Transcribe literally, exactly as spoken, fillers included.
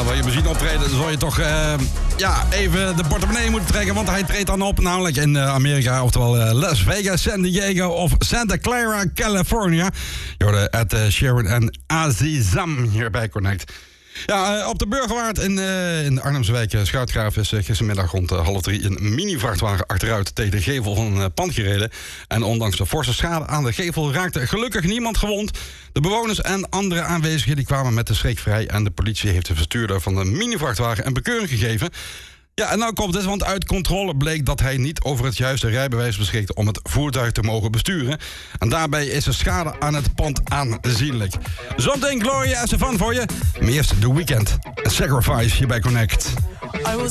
Ja, wil je muziek optreden, dan zal je toch uh, ja, even de portemonnee moeten trekken. Want hij treedt dan op, namelijk in uh, Amerika. Oftewel uh, Las Vegas, San Diego of Santa Clara, California. Je hoorde Ed uh, Sheeran en Azizam hier bij Connect. Ja, uh, op de Burgerwaard in, uh, in de Arnhemse wijk uh, Schuitgraaf is uh, gistermiddag rond uh, half drie een mini-vrachtwagen achteruit tegen de gevel van een uh, pand gereden. En ondanks de forse schade aan de gevel raakte gelukkig niemand gewond. De bewoners en andere aanwezigen die kwamen met de schrik vrij en de politie heeft de bestuurder van de mini-vrachtwagen een bekeuring gegeven. Ja, en nou komt het, want uit controle bleek dat hij niet over het juiste rijbewijs beschikte om het voertuig te mogen besturen. En daarbij is de schade aan het pand aanzienlijk. Zometeen Gloria en Stefan voor je. Maar eerst The Weeknd. A Sacrifice hier bij Connect. I was